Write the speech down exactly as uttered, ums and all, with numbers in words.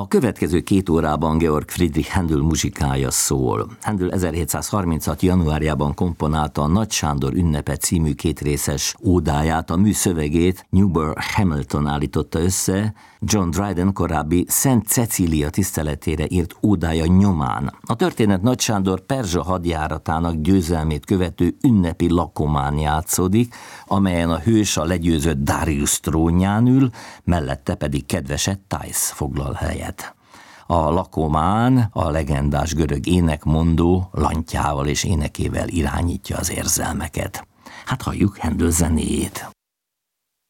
A következő két órában Georg Friedrich Händel muzsikája szól. Händel ezerhétszázharminchat. januárjában komponálta a Nagy Sándor ünnepe című kétrészes ódáját, a mű szövegét Newburgh Hamilton állította össze, John Dryden korábbi Szent Cecília tiszteletére írt ódája nyomán. A történet Nagy Sándor perzsa hadjáratának győzelmét követő ünnepi lakomán játszódik, amelyen a hős a legyőzött Darius trónján ül, mellette pedig kedvese Thais foglal helyet. A lakomán a legendás görög énekmondó lantjával és énekével irányítja az érzelmeket. Hát halljuk Händel zenéjét.